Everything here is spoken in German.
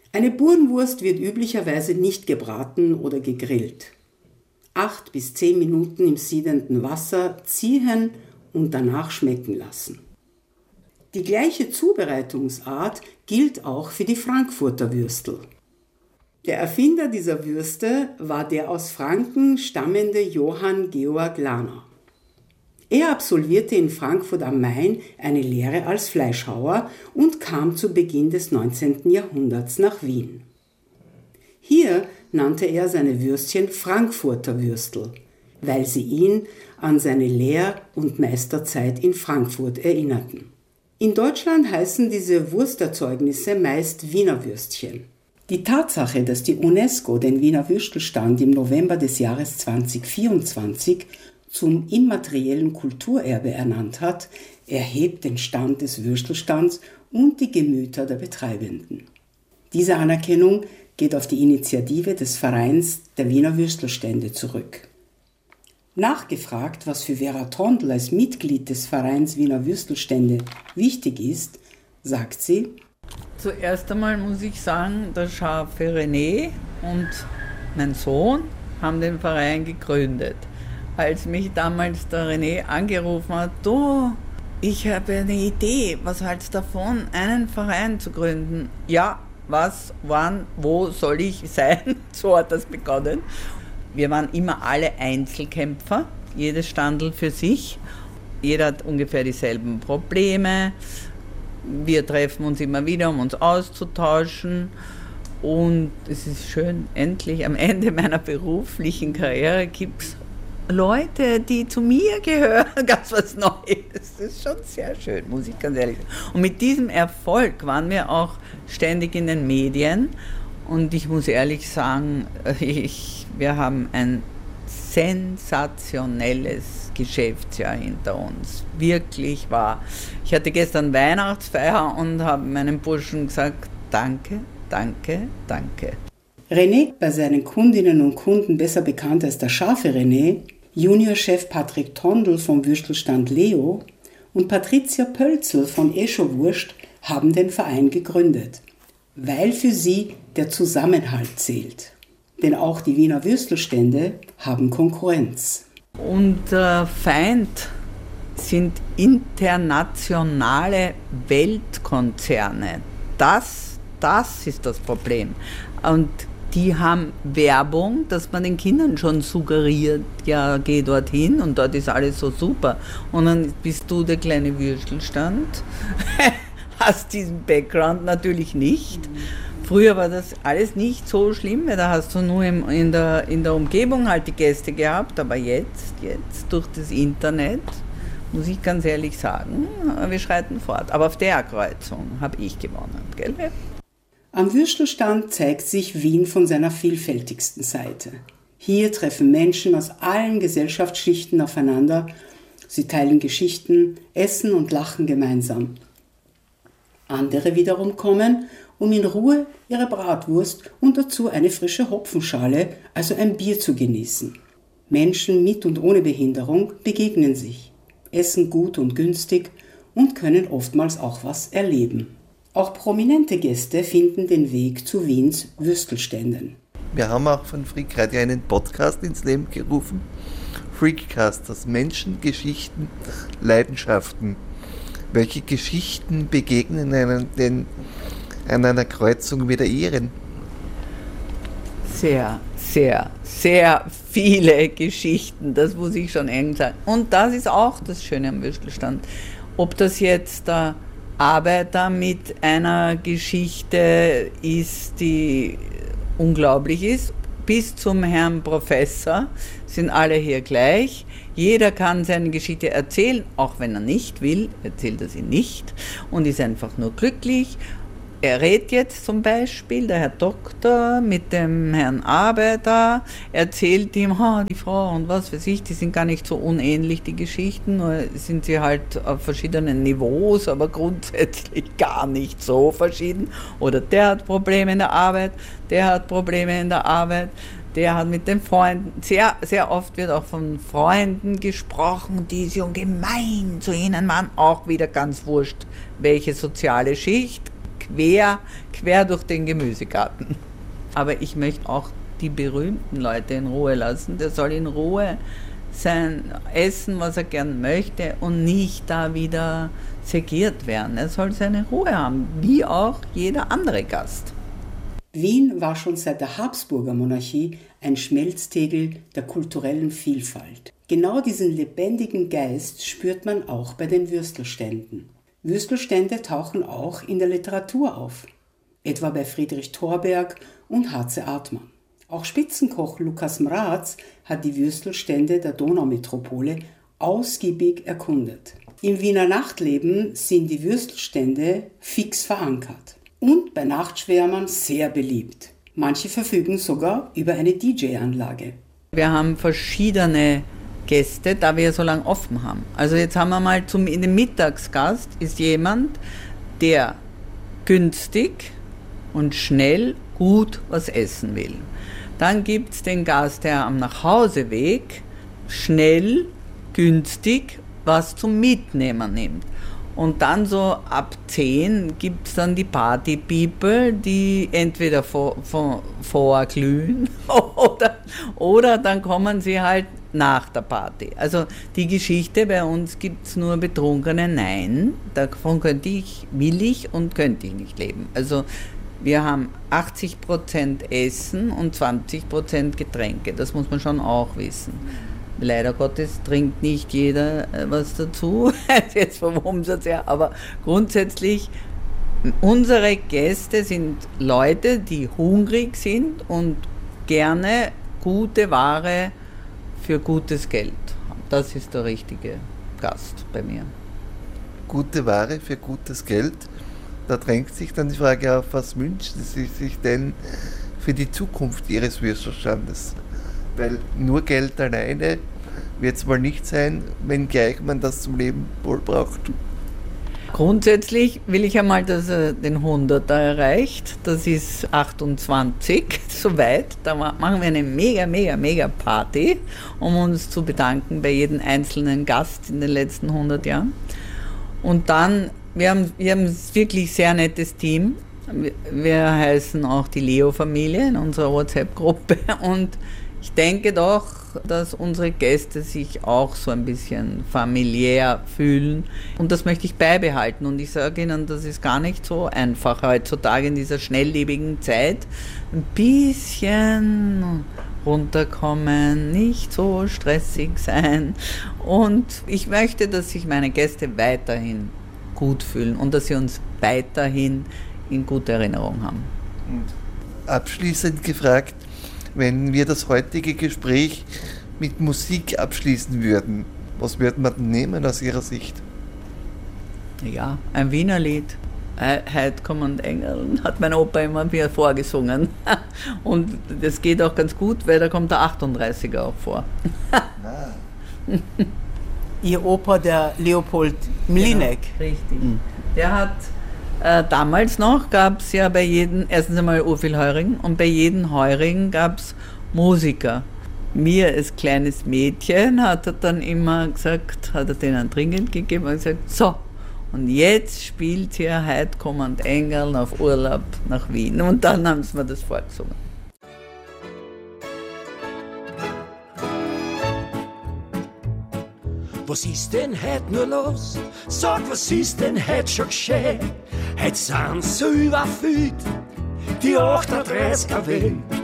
Eine Burenwurst wird üblicherweise nicht gebraten oder gegrillt. 8 bis 10 Minuten im siedenden Wasser ziehen und danach schmecken lassen. Die gleiche Zubereitungsart gilt auch für die Frankfurter Würstel. Der Erfinder dieser Würste war der aus Franken stammende Johann Georg Lahner. Er absolvierte in Frankfurt am Main eine Lehre als Fleischhauer und kam zu Beginn des 19. Jahrhunderts nach Wien. Hier nannte er seine Würstchen Frankfurter Würstel, weil sie ihn an seine Lehr- und Meisterzeit in Frankfurt erinnerten. In Deutschland heißen diese Wursterzeugnisse meist Wiener Würstchen. Die Tatsache, dass die UNESCO den Wiener Würstelstand im November des Jahres 2024 zum immateriellen Kulturerbe ernannt hat, erhebt den Stand des Würstelstands und die Gemüter der Betreibenden. Diese Anerkennung geht auf die Initiative des Vereins der Wiener Würstelstände zurück. Nachgefragt, was für Vera Tondl als Mitglied des Vereins Wiener Würstelstände wichtig ist, sagt sie: Zuerst einmal muss ich sagen, der scharfe René und mein Sohn haben den Verein gegründet. Als mich damals der René angerufen hat, du, ich habe eine Idee, was hältst du davon, einen Verein zu gründen? Ja, was, wann, wo soll ich sein? So hat das begonnen. Wir waren immer alle Einzelkämpfer, jedes Standel für sich. Jeder hat ungefähr dieselben Probleme. Wir treffen uns immer wieder, um uns auszutauschen. Und es ist schön, endlich am Ende meiner beruflichen Karriere gibt es Leute, die zu mir gehören, ganz was Neues. Das ist schon sehr schön, muss ich ganz ehrlich sagen. Und mit diesem Erfolg waren wir auch ständig in den Medien. Und ich muss ehrlich sagen, wir haben ein sensationelles Geschäftsjahr hinter uns. Wirklich wahr. Ich hatte gestern Weihnachtsfeier und habe meinen Burschen gesagt, danke, danke, danke. René, bei seinen Kundinnen und Kunden besser bekannt als der scharfe René, Juniorchef Patrick Tondl vom Würstelstand Leo und Patricia Pölzl von Eschowurst haben den Verein gegründet, weil für sie der Zusammenhalt zählt. Denn auch die Wiener Würstelstände haben Konkurrenz. Und Feind sind internationale Weltkonzerne. Das ist das Problem. Und die haben Werbung, dass man den Kindern schon suggeriert, ja, geh dorthin und dort ist alles so super. Und dann bist du der kleine Würstelstand, hast diesen Background natürlich nicht. Früher war das alles nicht so schlimm, weil da hast du nur in der Umgebung halt die Gäste gehabt, aber jetzt durch das Internet, muss ich ganz ehrlich sagen, wir schreiten fort. Aber auf der Kreuzung habe ich gewonnen, gell? Am Würstelstand zeigt sich Wien von seiner vielfältigsten Seite. Hier treffen Menschen aus allen Gesellschaftsschichten aufeinander. Sie teilen Geschichten, essen und lachen gemeinsam. Andere wiederum kommen, um in Ruhe ihre Bratwurst und dazu eine frische Hopfenschale, also ein Bier zu genießen. Menschen mit und ohne Behinderung begegnen sich, essen gut und günstig und können oftmals auch was erleben. Auch prominente Gäste finden den Weg zu Wiens Würstelständen. Wir haben auch von Freak Radio einen Podcast ins Leben gerufen. Freakcast, das Menschen, Geschichten, Leidenschaften. Welche Geschichten begegnen einem denn an einer Kreuzung wie der Ihren? Sehr, sehr, sehr viele Geschichten, das muss ich schon eng sagen. Und das ist auch das Schöne am Würstelstand. Ob das jetzt der Arbeiter mit einer Geschichte ist, die unglaublich ist, bis zum Herrn Professor sind alle hier gleich. Jeder kann seine Geschichte erzählen, auch wenn er nicht will, erzählt er sie nicht und ist einfach nur glücklich. Er redet jetzt zum Beispiel, der Herr Doktor mit dem Herrn Arbeiter, erzählt ihm, die Frau und was weiß ich, die sind gar nicht so unähnlich, die Geschichten, nur sind sie halt auf verschiedenen Niveaus, aber grundsätzlich gar nicht so verschieden. Oder der hat Probleme in der Arbeit, der hat Probleme in der Arbeit, der hat mit den Freunden, sehr, sehr oft wird auch von Freunden gesprochen, die so gemein zu ihnen waren, auch wieder ganz wurscht, welche soziale Schicht, quer durch den Gemüsegarten. Aber ich möchte auch die berühmten Leute in Ruhe lassen. Der soll in Ruhe sein essen, was er gern möchte und nicht da wieder segiert werden. Er soll seine Ruhe haben, wie auch jeder andere Gast. Wien war schon seit der Habsburger Monarchie ein Schmelztegel der kulturellen Vielfalt. Genau diesen lebendigen Geist spürt man auch bei den Würstelständen. Würstelstände tauchen auch in der Literatur auf, etwa bei Friedrich Thorberg und H.C. Artmann. Auch Spitzenkoch Lukas Mraz hat die Würstelstände der Donaumetropole ausgiebig erkundet. Im Wiener Nachtleben sind die Würstelstände fix verankert und bei Nachtschwärmern sehr beliebt. Manche verfügen sogar über eine DJ-Anlage. Wir haben verschiedene Gäste, da wir so lange offen haben. Also jetzt haben wir mal in dem Mittagsgast ist jemand, der günstig und schnell gut was essen will. Dann gibt es den Gast, der am Nachhauseweg schnell, günstig was zum Mitnehmen nimmt. Und dann so ab 10 gibt es dann die Party-People, die entweder vorglühen oder dann kommen sie halt nach der Party. Also die Geschichte, bei uns gibt es nur Betrunkene, nein, davon will ich und könnte ich nicht leben. Also wir haben 80% Essen und 20% Getränke, das muss man schon auch wissen. Leider Gottes trinkt nicht jeder was dazu, jetzt vom Umsatz her, aber grundsätzlich, unsere Gäste sind Leute, die hungrig sind und gerne gute Ware für gutes Geld haben. Das ist der richtige Gast bei mir. Gute Ware für gutes Geld, da drängt sich dann die Frage auf, was wünschen Sie sich denn für die Zukunft Ihres Würstelstandes? Weil nur Geld alleine wird es mal nicht sein, wenngleich man das zum Leben wohl braucht. Grundsätzlich will ich einmal, dass er den 100er erreicht. Das ist 28, soweit. Da machen wir eine mega Party, um uns zu bedanken bei jedem einzelnen Gast in den letzten 100 Jahren. Und dann, wir haben ein wirklich sehr nettes Team. Wir heißen auch die Leo-Familie in unserer WhatsApp-Gruppe und ich denke doch, dass unsere Gäste sich auch so ein bisschen familiär fühlen und das möchte ich beibehalten und ich sage Ihnen, das ist gar nicht so einfach heutzutage in dieser schnelllebigen Zeit. Ein bisschen runterkommen, nicht so stressig sein und ich möchte, dass sich meine Gäste weiterhin gut fühlen und dass sie uns weiterhin in guter Erinnerung haben. Und abschließend gefragt, wenn wir das heutige Gespräch mit Musik abschließen würden, was würde man nehmen aus Ihrer Sicht? Ja, ein Wiener Lied. Heit kommen Engel, hat mein Opa immer mir vorgesungen. Und das geht auch ganz gut, weil da kommt der 38er auch vor. Ihr Opa, der Leopold Mlinek. Genau, richtig. Der hat damals noch, gab es ja bei jedem, erstens einmal viel Heurigen und bei jedem Heurigen gab es Musiker. Mir als kleines Mädchen hat er dann immer gesagt, hat er denen dringend gegeben und gesagt, so, und jetzt spielt hier Heit kommen Engel auf Urlaub nach Wien. Und dann haben sie mir das vorgesungen. Was ist denn heut nur los? Sag, was ist denn heut schon geschehen? Heut sind so überfüllt die 38er Welt.